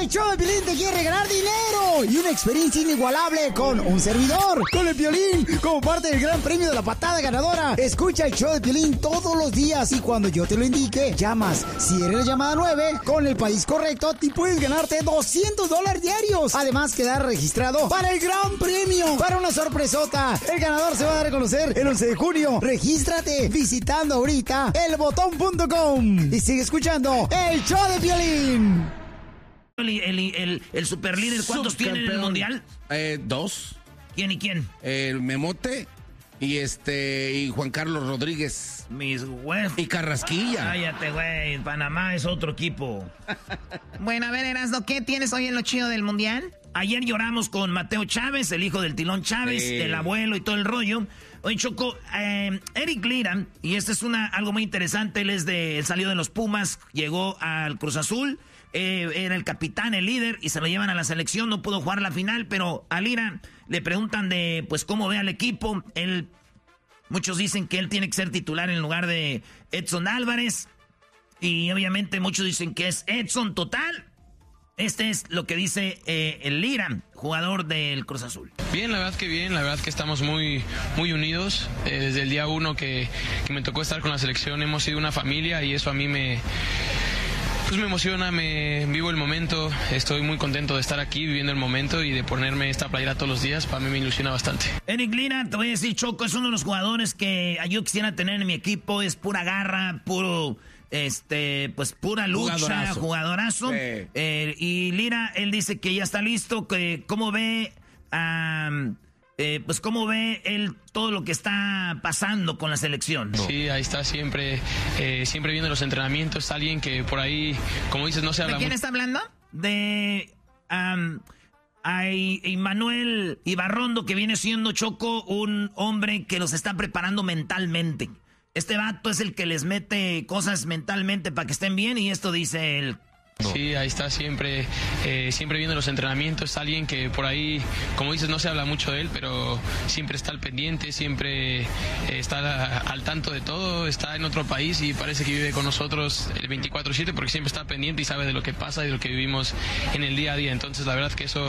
El show de Piolín te quiere ganar dinero y una experiencia inigualable con un servidor, con el Piolín, como parte del gran premio de la patada ganadora. Escucha el show de Piolín todos los días y cuando yo te lo indique, llamas. Si eres la llamada 9, con el país correcto, te puedes ganarte $200 diarios. Además, quedar registrado para el gran premio, para una sorpresota. El ganador se va a dar a conocer el 11 de junio. Regístrate visitando ahorita elbotón.com y sigue escuchando el show de Piolín. El superlíder, ¿cuántos tiene en el mundial? 2. ¿Quién y quién? El Memote y Juan Carlos Rodríguez. Mis huevos. Y Carrasquilla. Cállate, güey. Panamá es otro equipo. Bueno, a ver, Erasno, ¿qué tienes hoy en lo chido del mundial? Ayer lloramos con Mateo Chávez, el hijo del Tilón Chávez, del abuelo y todo el rollo. Oye, Choco, Eric Lira, y este es algo muy interesante, él salió de los Pumas, llegó al Cruz Azul, era el capitán, el líder, y se lo llevan a la selección, no pudo jugar la final, pero a Lira le preguntan de, pues, cómo ve al equipo. Muchos dicen que él tiene que ser titular en lugar de Edson Álvarez, y obviamente muchos dicen que es Edson total. Este es lo que dice el Lira, jugador del Cruz Azul. Bien, la verdad que estamos muy, muy unidos. Desde el día 1 que me tocó estar con la selección hemos sido una familia y eso a mí me emociona, vivo el momento, estoy muy contento de estar aquí viviendo el momento y de ponerme esta playera todos los días, para mí me ilusiona bastante. Eric Lira, te voy a decir, Choco, es uno de los jugadores que yo quisiera tener en mi equipo, es pura garra, puro... pues pura lucha, jugadorazo. Y Lira, él dice que ya está listo, que cómo ve, pues cómo ve él todo lo que está pasando con la selección. Sí, ahí está siempre viendo los entrenamientos, alguien que por ahí, como dices, no se habla. ¿De quién está hablando? De Manuel Ibarrondo, que viene siendo, Choco, un hombre que los está preparando mentalmente. Este vato es el que les mete cosas mentalmente para que estén bien y esto dice él. Sí, ahí está siempre viendo los entrenamientos, alguien que por ahí, como dices, no se habla mucho de él, pero siempre está al pendiente, siempre está al tanto de todo, está en otro país y parece que vive con nosotros el 24/7 porque siempre está pendiente y sabe de lo que pasa y de lo que vivimos en el día a día. Entonces la verdad que eso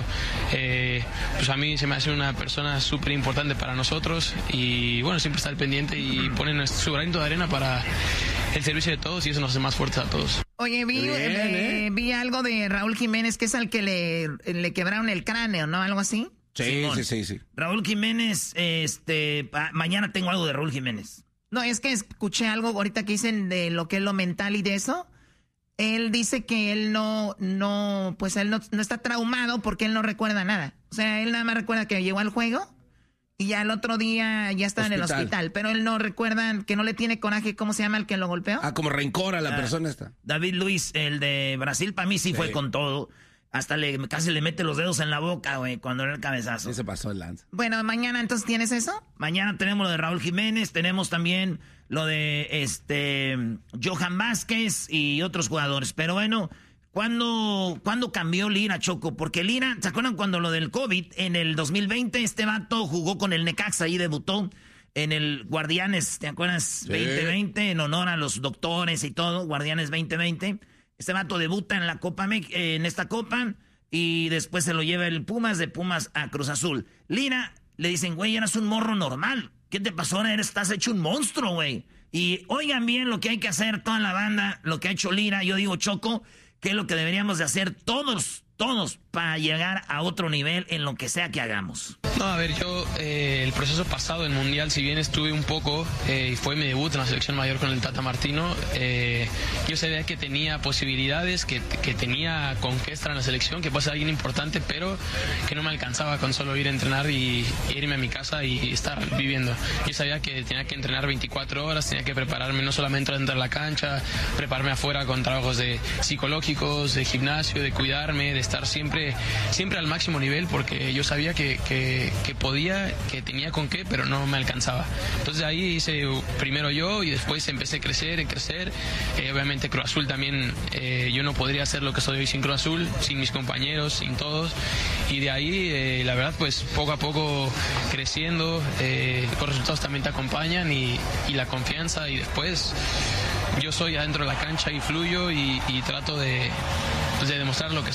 pues a mí se me hace una persona súper importante para nosotros y bueno, siempre está al pendiente y pone su granito de arena para el servicio de todos y eso nos hace más fuertes a todos. Oye, vi algo de Raúl Jiménez, que es al que le quebraron el cráneo, ¿no? ¿Algo así? Sí. Raúl Jiménez, mañana tengo algo de Raúl Jiménez. No, es que escuché algo ahorita que dicen de lo que es lo mental y de eso. Él dice que él no está traumado porque él no recuerda nada. O sea, él nada más recuerda que llegó al juego y ya el otro día ya está en el hospital. Pero él no recuerda, que no le tiene coraje, ¿cómo se llama el que lo golpeó? Como rencor a la persona esta. David Luiz, el de Brasil, para mí sí fue con todo. Hasta casi le mete los dedos en la boca, güey, cuando era el cabezazo. Sí se pasó el lance. Bueno, mañana entonces tienes eso. Mañana tenemos lo de Raúl Jiménez, tenemos también lo de Johan Vázquez y otros jugadores. Pero bueno, ¿cuándo cambió Lira, Choco? Porque Lira, ¿se acuerdan cuando lo del COVID? En el 2020 este vato jugó con el Necaxa y debutó en el Guardianes, ¿te acuerdas? Sí. 2020, en honor a los doctores y todo, Guardianes 2020. Este vato debuta en la en esta copa y después se lo lleva el Pumas, de Pumas a Cruz Azul. Lira, le dicen, güey, eras un morro normal. ¿Qué te pasó? Ahora estás hecho un monstruo, güey. Y oigan bien lo que hay que hacer toda la banda, lo que ha hecho Lira. Yo digo, Choco, que es lo que deberíamos de hacer todos para llegar a otro nivel en lo que sea que hagamos. No, a ver, yo el proceso pasado en Mundial, si bien estuve un poco, y fue mi debut en la selección mayor con el Tata Martino, yo sabía que tenía posibilidades, que tenía con qué estar en la selección, que puede ser alguien importante, pero que no me alcanzaba con solo ir a entrenar y irme a mi casa y estar viviendo. Yo sabía que tenía que entrenar 24 horas, tenía que prepararme no solamente dentro de la cancha, prepararme afuera con trabajos psicológicos, de gimnasio, de cuidarme, de estar siempre al máximo nivel, porque yo sabía que podía, que tenía con qué, pero no me alcanzaba. Entonces ahí hice primero yo y después empecé a crecer. Obviamente Cruz Azul también, yo no podría hacer lo que soy hoy sin Cruz Azul, sin mis compañeros, sin todos. Y de ahí, la verdad, pues poco a poco creciendo, los resultados también te acompañan y la confianza, y después yo soy adentro de la cancha y fluyo y trato de demostrar lo que